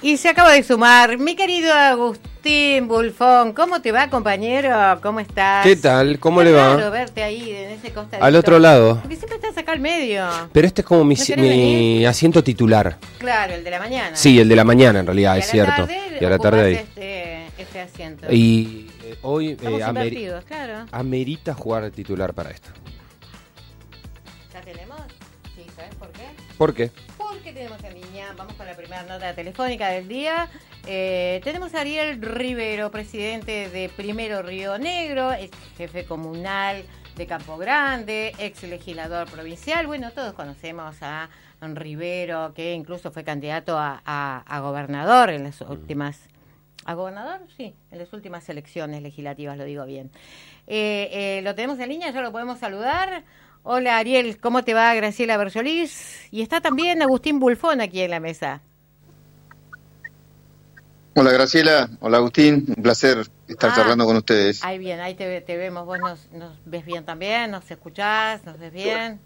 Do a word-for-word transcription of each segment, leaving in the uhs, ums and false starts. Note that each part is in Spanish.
Y se acaba de sumar mi querido Agustín Bulfón. ¿Cómo te va, compañero? ¿Cómo estás? ¿Qué tal? ¿Cómo Qué le va? raro verte ahí en ese costadito. Al otro lado. Porque siempre estás acá al medio. Pero este es como mi, ¿No querés mi venir? asiento titular. Claro, el de la mañana. Sí, el de la mañana en realidad, Y a es la cierto. tarde Y a la tarde ocupás ahí. Este, este asiento. Y eh, hoy Estamos eh, amer- invertidos, claro. amerita jugar de titular para esto. ¿Ya tenemos? Sí, ¿sabes por qué? ¿Por qué? Porque tenemos en línea, vamos con la primera nota telefónica del día. Eh, tenemos a Ariel Rivero, presidente de Primero Río Negro, ex jefe comunal de Campo Grande, ex legislador provincial. Bueno, todos conocemos a Rivero, que incluso fue candidato a, a, a gobernador en las últimas... ¿A gobernador? Sí, en las últimas elecciones legislativas, lo digo bien. Eh, eh, lo tenemos en línea, ya lo podemos saludar. Hola Ariel, ¿cómo te va? Graciela Bersolís. Y está también Agustín Bulfón aquí en la mesa. Hola Graciela, hola Agustín, un placer estar Ah, charlando con ustedes. Ahí bien, ahí te, te vemos. ¿Vos nos, nos ves bien también? ¿Nos escuchás? ¿Nos ves bien?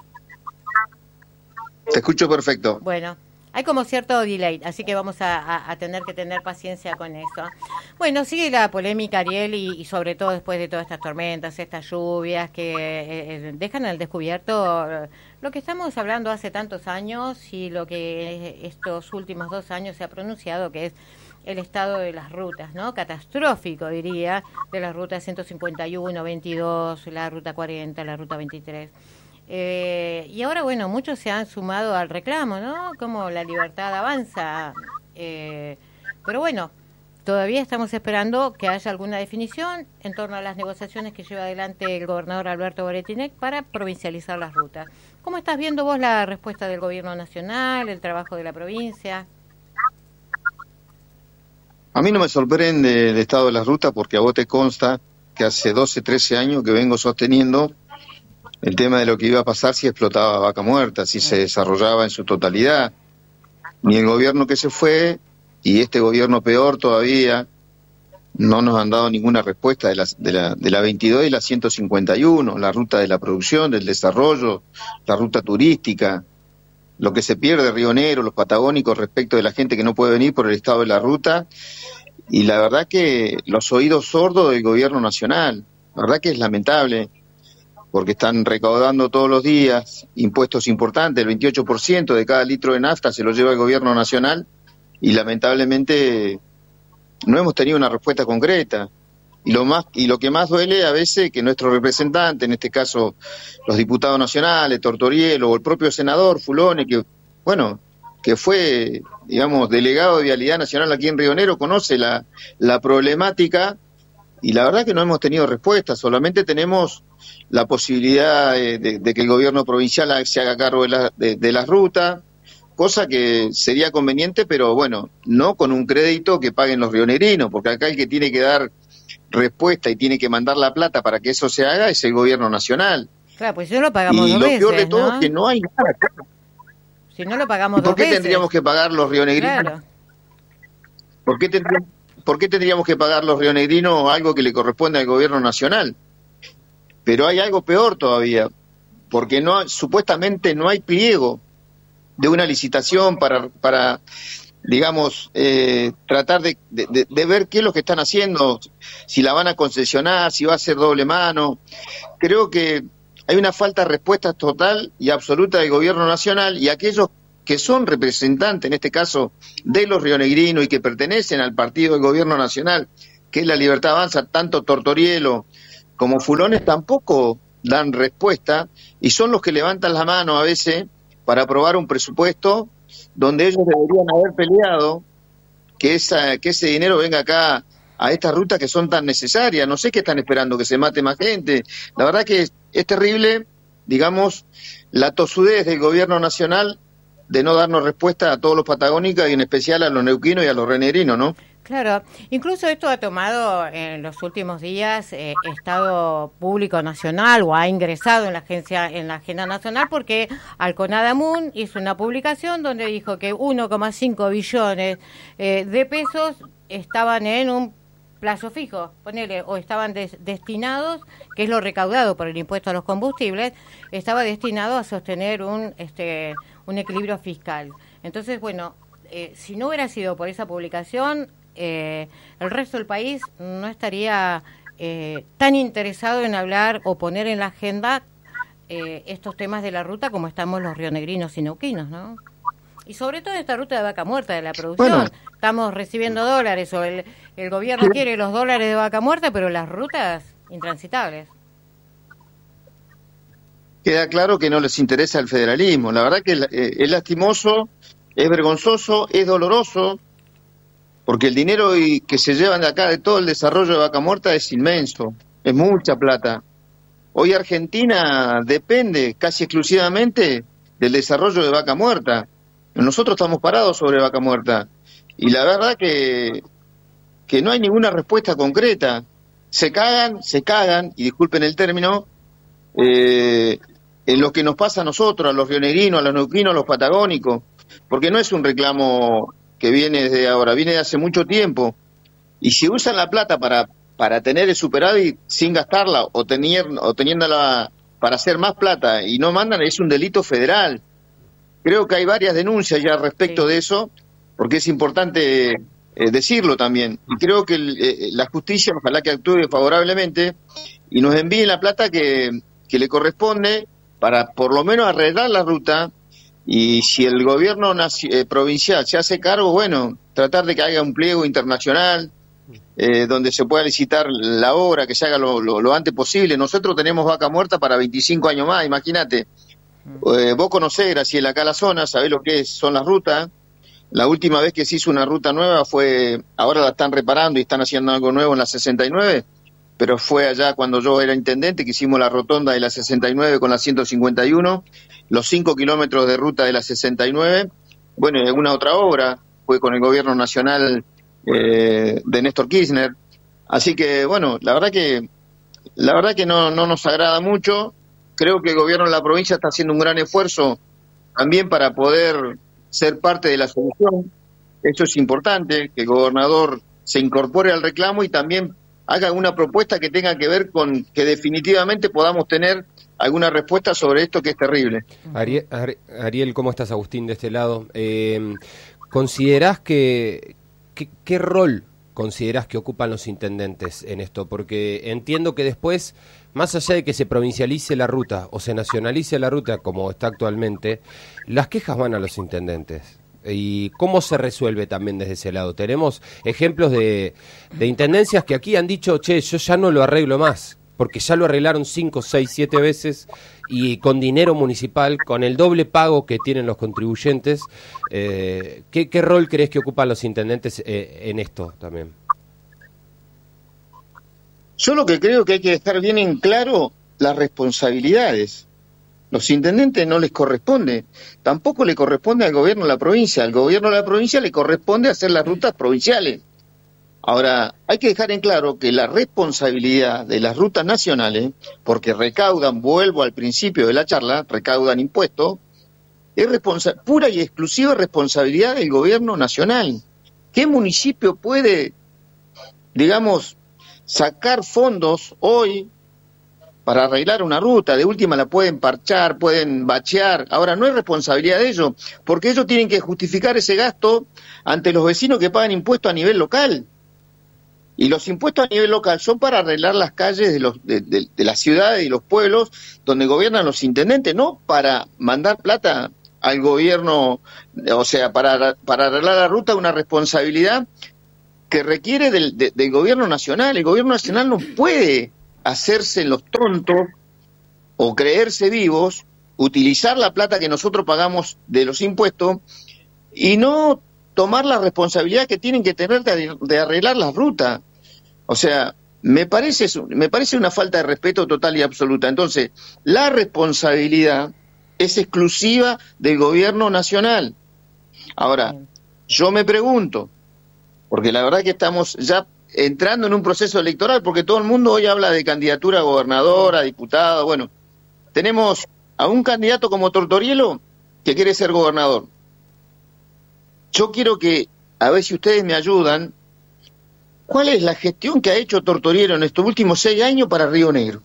Te escucho perfecto. Bueno, hay como cierto delay, así que vamos a, a, a tener que tener paciencia con eso. Bueno, sigue la polémica, Ariel, y, y sobre todo después de todas estas tormentas, estas lluvias que eh, dejan al descubierto lo que estamos hablando hace tantos años y lo que estos últimos dos años se ha pronunciado, que es el estado de las rutas, ¿no? Catastrófico, diría, de la ruta ciento cincuenta y uno, veintidós, la ruta cuarenta, la ruta veintitrés. Eh, y ahora, bueno, muchos se han sumado al reclamo, ¿no? Como la libertad avanza. Eh, pero bueno, todavía estamos esperando que haya alguna definición en torno a las negociaciones que lleva adelante el gobernador Alberto Boretinec para provincializar las rutas. ¿Cómo estás viendo vos la respuesta del gobierno nacional, el trabajo de la provincia? A mí no me sorprende el estado de las rutas porque a vos te consta que hace doce, trece años que vengo sosteniendo el tema de lo que iba a pasar si explotaba Vaca Muerta, si se desarrollaba en su totalidad. Ni el gobierno que se fue, y este gobierno peor todavía, no nos han dado ninguna respuesta de la, de la, de la veintidós y la ciento cincuenta y uno, la ruta de la producción, del desarrollo, la ruta turística, lo que se pierde de Río Negro, los patagónicos respecto de la gente que no puede venir por el estado de la ruta, y la verdad que los oídos sordos del gobierno nacional, la verdad que es lamentable, porque están recaudando todos los días impuestos importantes, el veintiocho por ciento de cada litro de nafta se lo lleva el gobierno nacional, y lamentablemente no hemos tenido una respuesta concreta. Y lo más y lo que más duele a veces que nuestro representante, en este caso los diputados nacionales, Tortorielo o el propio senador Fulone, que bueno, que fue, digamos, delegado de Vialidad Nacional aquí en Río Negro, conoce la, la problemática, y la verdad que no hemos tenido respuesta, solamente tenemos la posibilidad de, de, de que el gobierno provincial se haga cargo de la, de, de las rutas, cosa que sería conveniente, pero bueno, no con un crédito que paguen los rionegrinos, porque acá el que tiene que dar respuesta y tiene que mandar la plata para que eso se haga es el gobierno nacional. Claro, pues si no lo pagamos y dos lo veces, peor de todo ¿no? es que no hay nada. Si no lo pagamos ¿Y por dos qué veces. tendríamos que pagar los rionegrinos? Claro. ¿Por qué, tendríamos, ¿Por qué tendríamos que pagar los rionegrinos algo que le corresponde al gobierno nacional? Pero hay algo peor todavía, porque no supuestamente no hay pliego de una licitación para, para digamos, eh, tratar de, de, de ver qué es lo que están haciendo, si la van a concesionar, si va a ser doble mano. Creo que hay una falta de respuesta total y absoluta del gobierno nacional, y aquellos que son representantes, en este caso, de los rionegrinos y que pertenecen al partido del gobierno nacional, que es la Libertad Avanza, tanto Tortorielo como Fulones, tampoco dan respuesta, y son los que levantan la mano a veces para aprobar un presupuesto donde ellos deberían haber peleado que, esa, que ese dinero venga acá a estas rutas que son tan necesarias. No sé qué están esperando, que se mate más gente. La verdad que es, es terrible, digamos, la tosudez del gobierno nacional de no darnos respuesta a todos los patagónicos y en especial a los neuquinos y a los rionegrinos, ¿no? Claro, incluso esto ha tomado en los últimos días eh, Estado Público Nacional, o ha ingresado en la agencia, en la agenda nacional, porque Alconadamun hizo una publicación donde dijo que uno coma cinco billones eh, de pesos estaban en un plazo fijo, ponele, o estaban des, destinados, que es lo recaudado por el impuesto a los combustibles, estaba destinado a sostener un este un equilibrio fiscal. Entonces, bueno, eh, si no hubiera sido por esa publicación, eh, el resto del país no estaría eh, tan interesado en hablar o poner en la agenda eh, estos temas de la ruta como estamos los rionegrinos y neuquinos, ¿no? Y sobre todo esta ruta de vaca muerta de la producción. Bueno, estamos recibiendo dólares, o el, el gobierno sí. quiere los dólares de vaca muerta, pero las rutas intransitables. Queda claro que no les interesa el federalismo. La verdad que es, es lastimoso, es vergonzoso, es doloroso, porque el dinero que se llevan de acá de todo el desarrollo de vaca muerta es inmenso, es mucha plata. Hoy Argentina depende casi exclusivamente del desarrollo de vaca muerta. Nosotros estamos parados sobre vaca muerta y la verdad que, que no hay ninguna respuesta concreta. Se cagan, se cagan, y disculpen el término, eh, en lo que nos pasa a nosotros, a los rionegrinos, a los neuquinos, a los patagónicos, porque no es un reclamo que viene desde ahora, viene de hace mucho tiempo. Y si usan la plata para, para tener el superávit sin gastarla o, tener, o teniéndola para hacer más plata y no mandan, es un delito federal. Creo que hay varias denuncias ya respecto sí. de eso, porque es importante eh, decirlo también. Y creo que el, eh, la justicia, ojalá que actúe favorablemente y nos envíe la plata que, que le corresponde para por lo menos arreglar la ruta. Y si el gobierno eh, provincial se hace cargo, bueno, tratar de que haya un pliego internacional eh, donde se pueda licitar la obra, que se haga lo, lo, lo antes posible. Nosotros tenemos vaca muerta para veinticinco años más, imagínate. Eh, vos conocés, Graciela, acá la zona, sabés lo que es, son las rutas. La última vez que se hizo una ruta nueva fue, ahora la están reparando y están haciendo algo nuevo en la sesenta y nueve, pero fue allá cuando yo era intendente que hicimos la rotonda de la sesenta y nueve con la ciento cincuenta y uno, los cinco kilómetros de ruta de la sesenta y nueve. Bueno, y alguna otra obra fue con el gobierno nacional eh, de Néstor Kirchner. Así que, bueno, la verdad que la verdad que no, no nos agrada mucho. Creo que el gobierno de la provincia está haciendo un gran esfuerzo también para poder ser parte de la solución. Eso es importante, que el gobernador se incorpore al reclamo y también haga una propuesta que tenga que ver con que definitivamente podamos tener alguna respuesta sobre esto que es terrible. Ariel, Ariel ¿cómo estás? Agustín de este lado. Eh, ¿Considerás que, que qué rol considerás que ocupan los intendentes en esto? Porque entiendo que después, más allá de que se provincialice la ruta o se nacionalice la ruta como está actualmente, las quejas van a los intendentes. ¿Y cómo se resuelve también desde ese lado? Tenemos ejemplos de, de intendencias que aquí han dicho, che, yo ya no lo arreglo más, porque ya lo arreglaron cinco, seis, siete veces y con dinero municipal, con el doble pago que tienen los contribuyentes. Eh, ¿qué, ¿Qué rol crees que ocupan los intendentes eh, en esto también? Yo lo que creo que hay que dejar bien en claro las responsabilidades. Los intendentes no les corresponde, tampoco le corresponde al gobierno de la provincia. Al gobierno de la provincia le corresponde hacer las rutas provinciales. Ahora, hay que dejar en claro que la responsabilidad de las rutas nacionales, porque recaudan, vuelvo al principio de la charla, recaudan impuestos, es responsa- pura y exclusiva responsabilidad del gobierno nacional. ¿Qué municipio puede, digamos, sacar fondos hoy para arreglar una ruta? De última la pueden parchar, pueden bachear. Ahora, no es responsabilidad de ellos, porque ellos tienen que justificar ese gasto ante los vecinos que pagan impuestos a nivel local. Y los impuestos a nivel local son para arreglar las calles de, los, de, de, de las ciudades y los pueblos donde gobiernan los intendentes, no para mandar plata al gobierno, o sea, para, para arreglar la ruta, una responsabilidad que requiere del, de, del gobierno nacional. El gobierno nacional no puede hacerse los tontos o creerse vivos, utilizar la plata que nosotros pagamos de los impuestos y no tomar la responsabilidad que tienen que tener de, de arreglar la ruta. O sea, me parece, me parece una falta de respeto total y absoluta. Entonces, la responsabilidad es exclusiva del gobierno nacional. Ahora, yo me pregunto, porque la verdad que estamos ya entrando en un proceso electoral, porque todo el mundo hoy habla de candidatura a gobernador, a diputado. Bueno, tenemos a un candidato como Tortorielo que quiere ser gobernador. Yo quiero que, a ver si ustedes me ayudan, ¿cuál es la gestión que ha hecho Tortorielo en estos últimos seis años para Río Negro?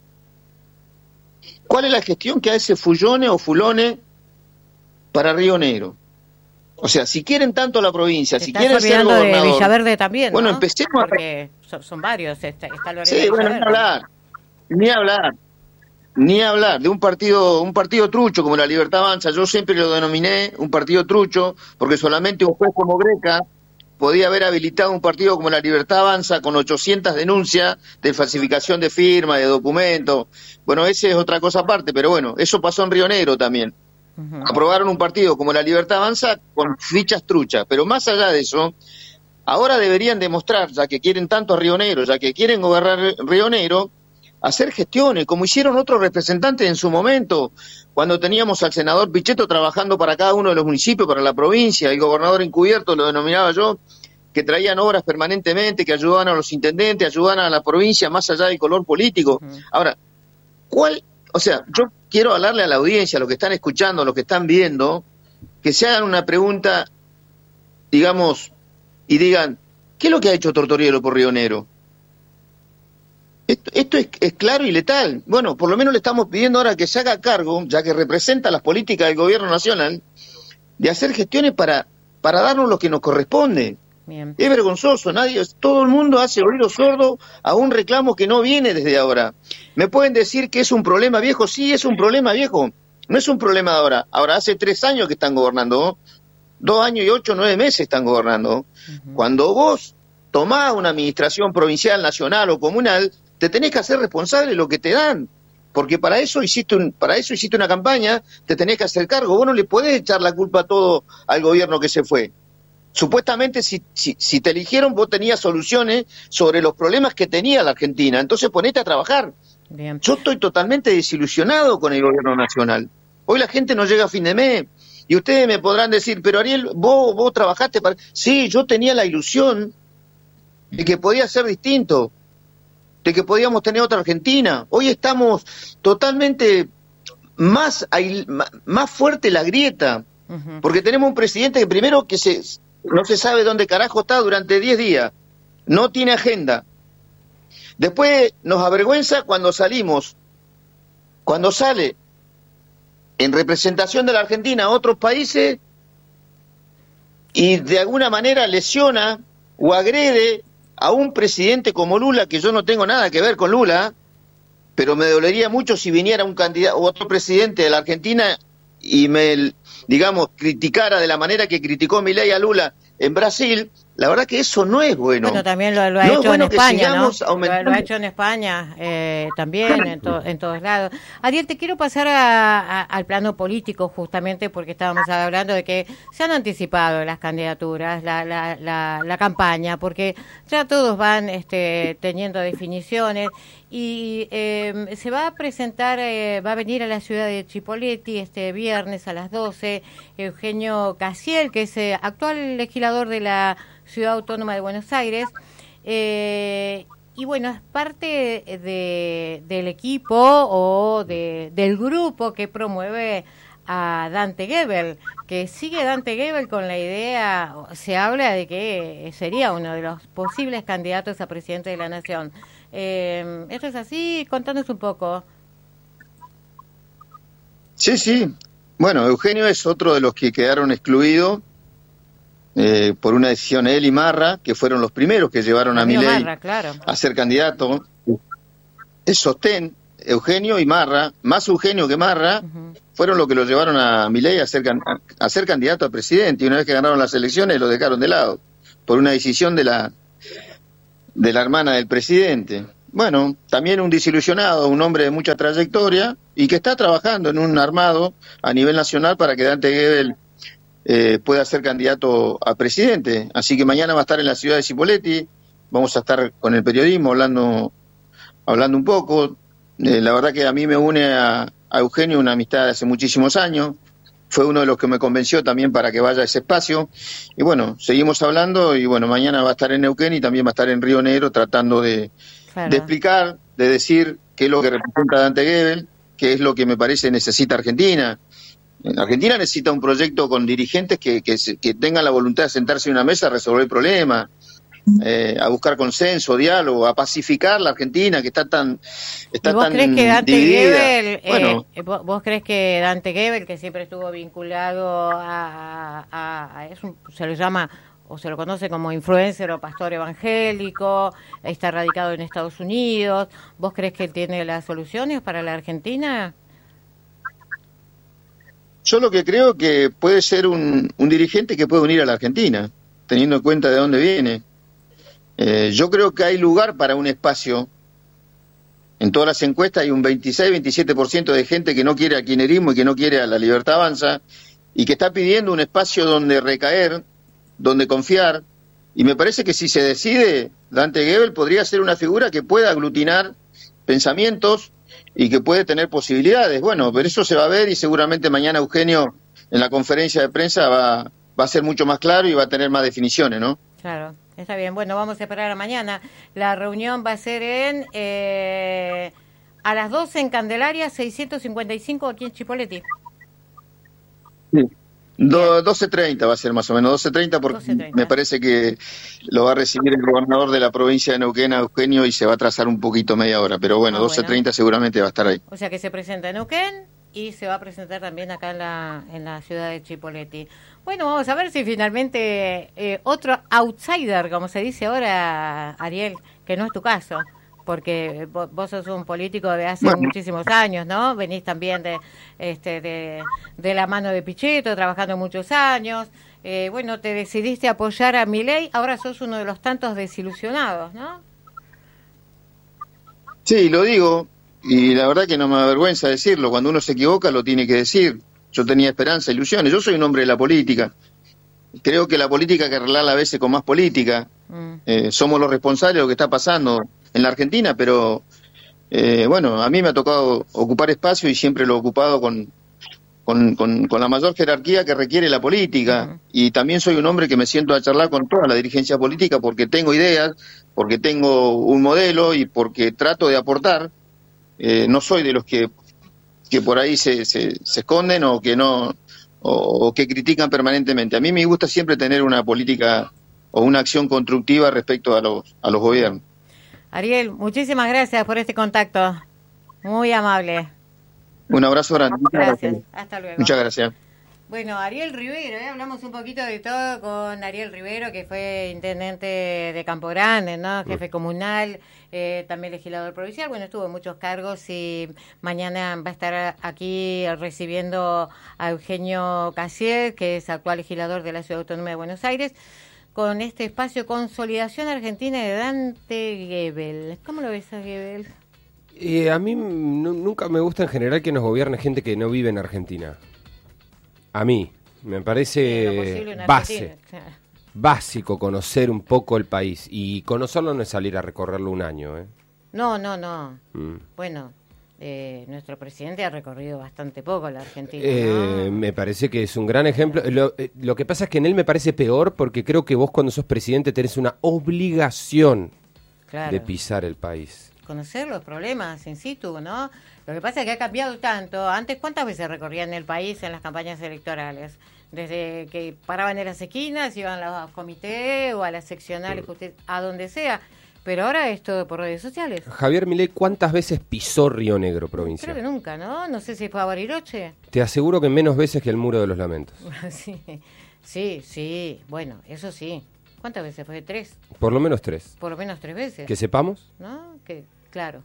¿Cuál es la gestión que hace Fullone o Fulone para Río Negro? O sea, si quieren tanto la provincia, Te si estás quieren ser olvidando gobernador... de Villaverde también, Bueno, ¿no? empecemos a... Porque son, son varios, está, está Lorena Sí, bueno, ni Villaverde. hablar, ni hablar, ni hablar de un partido, un partido trucho como la Libertad Avanza. Yo siempre lo denominé un partido trucho, porque solamente un juez como Greca podía haber habilitado un partido como la Libertad Avanza con ochocientas denuncias de falsificación de firma, de documentos. Bueno, esa es otra cosa aparte, pero bueno, eso pasó en Río Negro también. Uh-huh. Aprobaron un partido como la Libertad Avanza con fichas truchas, pero más allá de eso, ahora deberían demostrar, ya que quieren tanto a Río Negro, ya que quieren gobernar Río Negro, hacer gestiones, como hicieron otros representantes en su momento, cuando teníamos al senador Pichetto trabajando para cada uno de los municipios, para la provincia, el gobernador encubierto, lo denominaba yo, que traían obras permanentemente, que ayudaban a los intendentes, ayudaban a la provincia, más allá del color político. Uh-huh. Ahora, ¿cuál? O sea, yo quiero hablarle a la audiencia, a los que están escuchando, a los que están viendo, que se hagan una pregunta, digamos, y digan, ¿qué es lo que ha hecho Tortorielo por Río Negro? Esto, esto es, es claro y letal. Bueno, por lo menos le estamos pidiendo ahora que se haga cargo, ya que representa las políticas del gobierno nacional, de hacer gestiones para, para darnos lo que nos corresponde. Bien. Es vergonzoso, nadie, todo el mundo hace oído sordo a un reclamo que no viene desde ahora. ¿Me pueden decir que es un problema viejo? Sí, es un problema viejo. No es un problema de ahora. Ahora hace tres años que están gobernando, dos años y ocho, nueve meses están gobernando. Uh-huh. Cuando vos tomás una administración provincial, nacional o comunal, te tenés que hacer responsable de lo que te dan, porque para eso hiciste un, para eso hiciste una campaña, te tenés que hacer cargo. Vos no le podés echar la culpa todo al gobierno que se fue. Supuestamente si, si, si te eligieron vos tenías soluciones sobre los problemas que tenía la Argentina, entonces ponete a trabajar. Bien. Yo estoy totalmente desilusionado con el gobierno nacional. Hoy la gente no llega a fin de mes y ustedes me podrán decir, pero Ariel, vos, vos trabajaste para... Sí, yo tenía la ilusión de que podía ser distinto, de que podíamos tener otra Argentina. Hoy estamos totalmente más, más fuerte la grieta, uh-huh. porque tenemos un presidente que primero que se, no se sabe dónde carajo está durante diez días, no tiene agenda. Después nos avergüenza cuando salimos, cuando sale en representación de la Argentina a otros países y de alguna manera lesiona o agrede a un presidente como Lula, que yo no tengo nada que ver con Lula, pero me dolería mucho si viniera un candidato o otro presidente de la Argentina y me, digamos, criticara de la manera que criticó Milei a Lula en Brasil. La verdad que eso no es bueno. Bueno, también lo, lo ha no hecho bueno en España, ¿no? Lo, lo ha hecho en España eh, también, en, to, en todos lados. Ariel, te quiero pasar a, a, al plano político, justamente porque estábamos hablando de que se han anticipado las candidaturas, la, la, la, la campaña, porque ya todos van este, teniendo definiciones y eh, se va a presentar, eh, va a venir a la ciudad de Chipoleti este viernes a las doce, Eugenio Cassiel, que es eh, actual legislador de la Ciudad Autónoma de Buenos Aires, eh, y bueno, es parte de, del equipo o de, del grupo que promueve a Dante Gebel, que sigue Dante Gebel con la idea, se habla de que sería uno de los posibles candidatos a presidente de la Nación. Eh, ¿Esto es así? Contanos un poco. Sí, sí. Bueno, Eugenio es otro de los que quedaron excluidos Eh, por una decisión él y Marra, que fueron los primeros que llevaron a Milei claro. a ser candidato. Es sostén, Eugenio y Marra, más Eugenio que Marra, uh-huh. fueron los que lo llevaron a Milei a ser, a ser candidato a presidente, y una vez que ganaron las elecciones lo dejaron de lado, por una decisión de la, de la hermana del presidente. Bueno, también un desilusionado, un hombre de mucha trayectoria, y que está trabajando en un armado a nivel nacional para que Dante Gebel Eh, pueda ser candidato a presidente. Así que mañana va a estar en la ciudad de Cipolletti, vamos a estar con el periodismo hablando hablando un poco. Eh, la verdad que a mí me une a, a Eugenio una amistad de hace muchísimos años, fue uno de los que me convenció también para que vaya a ese espacio, y bueno, seguimos hablando, y bueno, mañana va a estar en Neuquén y también va a estar en Río Negro tratando de, claro. de explicar, de decir qué es lo que representa Dante Gebel, qué es lo que me parece necesita Argentina. Argentina necesita un proyecto con dirigentes que, que, que tengan la voluntad de sentarse en una mesa a resolver el problema. eh, a buscar consenso, diálogo, a pacificar la Argentina que está tan está ¿Y vos tan crees que Dante dividida. Gebel, Bueno, eh, vos, vos crees que Dante Gebel, que siempre estuvo vinculado a, a, a es un, se le llama o se lo conoce como influencer o pastor evangélico, está radicado en Estados Unidos, ¿vos crees que él tiene las soluciones para la Argentina? yo lo que creo que puede ser un, un dirigente que puede unir a la Argentina, teniendo en cuenta de dónde viene. Eh, yo creo que hay lugar para un espacio. En todas las encuestas hay un veintiséis, veintisiete por ciento de gente que no quiere al kirchnerismo y que no quiere a la Libertad Avanza y que está pidiendo un espacio donde recaer, donde confiar. Y me parece que si se decide, Dante Gebel podría ser una figura que pueda aglutinar pensamientos y que puede tener posibilidades. Bueno, pero eso se va a ver y seguramente mañana Eugenio en la conferencia de prensa va, va a ser mucho más claro y va a tener más definiciones, ¿no? Claro, está bien. Bueno, vamos a esperar a mañana. La reunión va a ser en eh, a las doce en Candelaria, seiscientos cincuenta y cinco aquí en Chipoleti. Sí. Do, doce treinta va a ser más o menos, doce treinta porque doce treinta. Me parece que lo va a recibir el gobernador de la provincia de Neuquén, a Eugenio, y se va a atrasar un poquito media hora, pero bueno, Ah, doce treinta bueno. seguramente va a estar ahí. O sea que se presenta en Neuquén y se va a presentar también acá en la, en la ciudad de Chipoleti. Bueno, vamos a ver si finalmente eh, otro outsider, como se dice ahora, Ariel, que no es tu caso, porque vos, vos sos un político de hace Bueno. muchísimos años, ¿no? Venís también de este de, de la mano de Pichetto, trabajando muchos años. Eh, bueno, te decidiste apoyar a Milei, ahora sos uno de los tantos desilusionados, ¿no? Sí, lo digo, y la verdad que no me avergüenza decirlo, cuando uno se equivoca lo tiene que decir. Yo tenía esperanza, ilusiones, yo soy un hombre de la política. Creo que la política hay que arreglarla a veces con más política. Mm. Eh, somos los responsables de lo que está pasando en la Argentina, pero eh, bueno, a mí me ha tocado ocupar espacio y siempre lo he ocupado con, con, con, con la mayor jerarquía que requiere la política. Uh-huh. Y también soy un hombre que me siento a charlar con toda la dirigencia política porque tengo ideas, porque tengo un modelo y porque trato de aportar. Eh, no soy de los que, que por ahí se, se, se esconden o que no o, o que critican permanentemente. A mí me gusta siempre tener una política o una acción constructiva respecto a los, a los gobiernos. Ariel, muchísimas gracias por este contacto. Muy amable. Un abrazo grande. Gracias. Hasta luego. Muchas gracias. Bueno, Ariel Rivero, ¿eh? Hablamos un poquito de todo con Ariel Rivero, que fue intendente de Campo Grande, ¿no? Jefe comunal, eh, también legislador provincial. Bueno, estuvo en muchos cargos y mañana va a estar aquí recibiendo a Eugenio Cassier, que es actual legislador de la Ciudad Autónoma de Buenos Aires, con este espacio Consolidación Argentina de Dante Gebel. ¿Cómo lo ves a Gebel? Eh, a mí n- nunca me gusta en general que nos gobierne gente que no vive en Argentina. A mí, me En lo parece posible en base, Argentina. Claro. básico conocer un poco el país. Y conocerlo no es salir a recorrerlo un año, ¿eh? No, no, no. Mm. Bueno, eh, nuestro presidente ha recorrido bastante poco la Argentina. Eh, ¿no? me parece que es un gran ejemplo. Lo, eh, lo que pasa es que en él me parece peor porque creo que vos cuando sos presidente tenés una obligación Claro. de pisar el país. Conocer los problemas in situ, ¿no? Lo que pasa es que ha cambiado tanto. Antes, ¿cuántas veces recorrían el país en las campañas electorales? Desde que paraban en las esquinas, iban a los comités o a las seccionales, a donde sea. Pero ahora es todo por redes sociales. Javier Milei, ¿cuántas veces pisó Río Negro, provincia? Creo que nunca, ¿no? No sé si fue a Bariloche. Te aseguro que menos veces que el Muro de los Lamentos. sí, sí, sí. Bueno, eso sí. ¿Cuántas veces fue? Tres. Por lo menos tres. Por lo menos tres veces. Que sepamos. ¿No? Que, claro.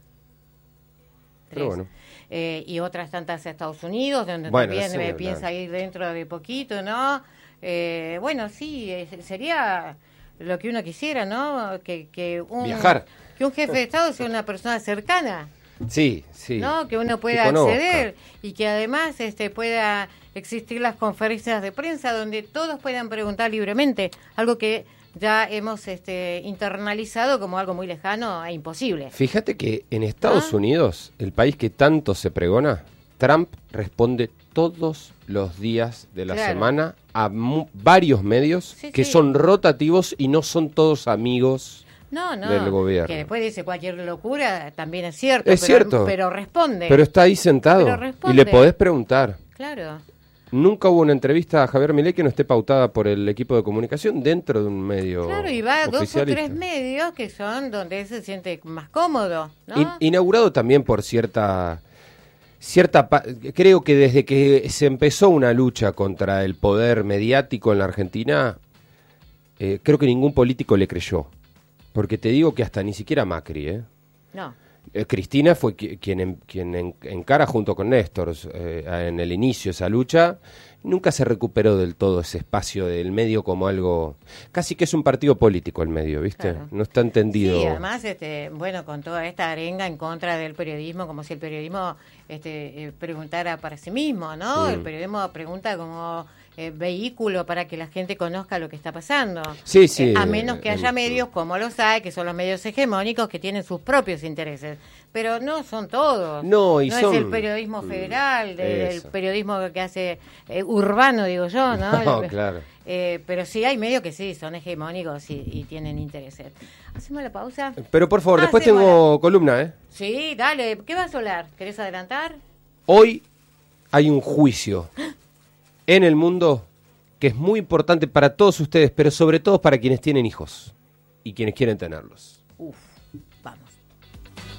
Pero Tres. bueno. Eh, y otras tantas a Estados Unidos, donde Bueno, también sí, me claro. piensa ir dentro de poquito, ¿no? Eh, bueno, sí, eh, sería lo que uno quisiera, ¿no? Que, que un, Viajar. Que un jefe de Estado sea una persona cercana, Sí, sí. ¿no? Que uno pueda Que conozca. acceder y que además este pueda existir las conferencias de prensa donde todos puedan preguntar libremente, algo que ya hemos este, internalizado como algo muy lejano e imposible. Fíjate que en Estados ¿Ah? Unidos, el país que tanto se pregona, Trump responde todos los días de la Claro. semana a mu- varios medios Sí, que sí. son rotativos y no son todos amigos. No, no, del gobierno. que después dice cualquier locura, también es cierto. Es pero, cierto. Pero responde. Pero está ahí sentado Pero responde. y le podés preguntar. Claro. Nunca hubo una entrevista a Javier Milei que no esté pautada por el equipo de comunicación dentro de un medio Claro, y va a dos o tres oficialista. medios que son donde él se siente más cómodo, ¿no? In- inaugurado también por cierta... cierta pa- creo que desde que se empezó una lucha contra el poder mediático en la Argentina, eh, creo que ningún político le creyó. Porque te digo que hasta ni siquiera Macri, ¿eh? No. Eh, Cristina fue qui- quien, en- quien en- encara junto con Néstor eh, en el inicio esa lucha. Nunca se recuperó del todo ese espacio del medio como algo... Casi que es un partido político el medio, ¿viste? Claro. No está entendido. Sí, además, este, bueno, con toda esta arenga en contra del periodismo, como si el periodismo este, eh, preguntara para sí mismo, ¿no? Mm. El periodismo pregunta como eh, vehículo para que la gente conozca lo que está pasando. Sí, sí. Eh, a menos que eh, haya eh, medios como los hay, que son los medios hegemónicos, que tienen sus propios intereses. Pero no son todos. No, y no son- es el periodismo Mm, federal, de- el eso. periodismo que hace eh, urbano, digo yo, ¿no? No, El- claro. eh, pero sí hay medios que sí, son hegemónicos y, y tienen intereses. ¿Hacemos la pausa? Pero por favor, después Hacemos tengo columna, ¿eh? Sí, dale. ¿Qué vas a hablar? ¿Querés adelantar? Hoy hay un juicio en el mundo que es muy importante para todos ustedes, pero sobre todo para quienes tienen hijos y quienes quieren tenerlos. Uf, vamos.